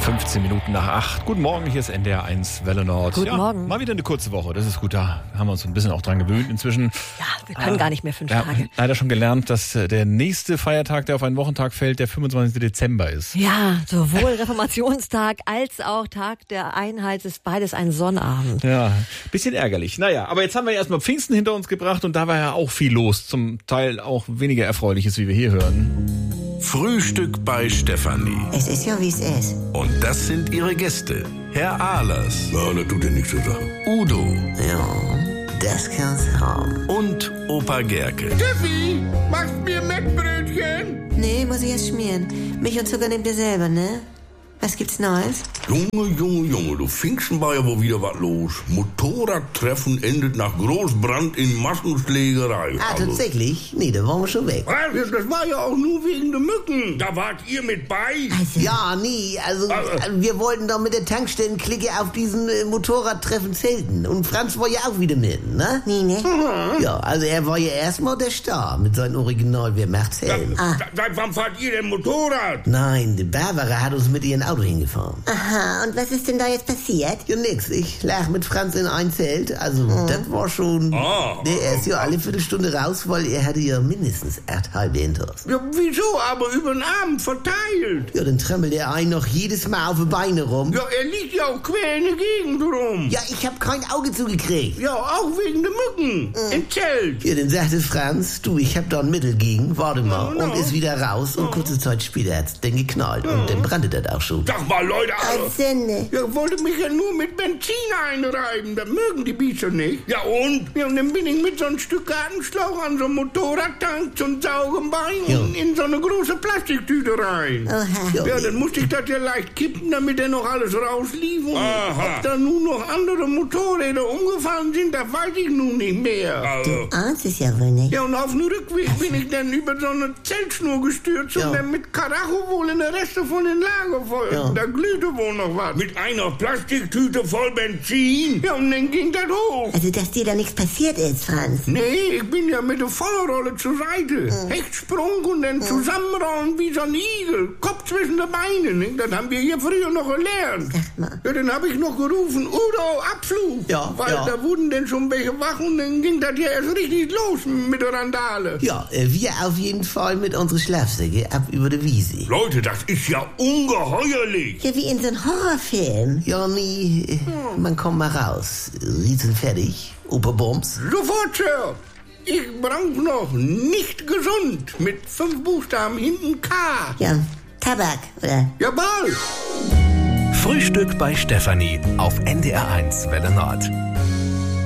15 Minuten nach 8. Guten Morgen, hier ist NDR 1 Welle Nord. Guten Morgen. Mal wieder eine kurze Woche, das ist gut, da haben wir uns ein bisschen auch dran gewöhnt inzwischen. Ja, wir können gar nicht mehr 5 Ja, Tage. leider schon gelernt, dass der nächste Feiertag, der auf einen Wochentag fällt, der 25. Dezember ist. Ja, sowohl Reformationstag als auch Tag der Einheit ist beides ein Sonnabend. Ja, bisschen ärgerlich. Naja, aber jetzt haben wir erstmal Pfingsten hinter uns gebracht und da war ja auch viel los. Zum Teil auch weniger Erfreuliches, wie wir hier hören. Frühstück bei Stefanie. Es ist ja, wie es ist. Und das sind ihre Gäste. Herr Ahlers. Ja, das tut ja nichts zur Sache. Udo. Ja, das kann's haben. Und Opa Gerke. Steffi, machst mir Mettbrötchen? Nee, muss ich erst schmieren. Milch und Zucker nehmt ihr selber, ne? Was gibt's Neues? Junge, du Pfingsten war ja wohl wieder was los. Motorradtreffen endet nach Großbrand in Massenschlägerei. Ah, tatsächlich? Nee, da waren wir schon weg. Was? Das war ja auch nur wegen der Mücken. Da wart ihr mit bei? Ja, nee, also wir wollten doch mit der Tankstellenklicke auf diesen Motorradtreffen zelten. Und Franz war ja auch wieder mit, ne? Nee, ne? Ja, also er war ja erstmal der Star mit seinem Original Wer macht's Helm. Seit wann fahrt ihr denn Motorrad? Nein, die Barbara hat uns mit ihrem Auto hingefahren. Aha, und was ist denn da jetzt passiert? Ja, nix. Ich lag mit Franz in ein Zelt. Also, das war schon... Er ist ja alle Viertelstunde raus, weil er hatte ja mindestens 8 halbe Intos. Ja, wieso? Aber über den Abend verteilt. Ja, dann tremmelt er einen noch jedes Mal auf die Beine rum. Ja, er liegt ja auch quer in der Gegend rum. Ja, ich hab kein Auge zugekriegt. Ja, auch wegen der Mücken. Im Zelt. Ja, dann sagte Franz, du, ich hab da ein Mittel gegen, warte mal. Ja, Und ist wieder raus und kurze Zeit später hat's dann geknallt. Und dann brannte das auch schon. Sag mal, Leute, Sünde. ja, wollte mich ja nur mit Benzin einreiben. Das mögen die Biester nicht. Ja, und? Ja, und dann bin ich mit so einem Stück Gartenschlauch an so einem Motorradtank zum Saugenbein in so eine große Plastiktüte rein. Oha. Ja, dann musste ich das ja leicht kippen, damit er noch alles rauslief. Und ob da nun noch andere Motorräder umgefallen sind, das weiß ich nun nicht mehr. Ahnst es ja wohl nicht. Ja, und auf dem Rückweg bin ich dann über so eine Zeltschnur gestürzt und dann mit Karacho wohl in der Reste von den Lagerfeuern. Ja. Da glühte wohl noch was. Mit einer Plastiktüte voll Benzin. Ja, und dann ging das hoch. Also, dass dir da nichts passiert ist, Franz. Nee, ich bin ja mit der Vollrolle zur Seite. Hechtsprung und dann zusammenrollen wie so ein Igel. Kopf zwischen den Beinen. Ne? Das haben wir hier früher noch gelernt. Sag mal. Ja, dann habe ich noch gerufen, Udo, Abflug. Ja, Weil ja. da wurden dann schon welche wach und dann ging das ja erst richtig los mit der Randale. Ja, wir auf jeden Fall mit unseren Schlafsäcke ab über die Wiese. Leute, das ist ja ungeheuerlich. Ja, wie in so einem Horrorfilm. Ja, nee, man kommt mal raus. Riesen fertig, Operbums. Sofort, Sir. Ich brauch noch nicht gesund mit 5 Buchstaben hinten K. Ja, Tabak, oder? Jawohl. Frühstück bei Stefanie auf NDR 1 Welle Nord.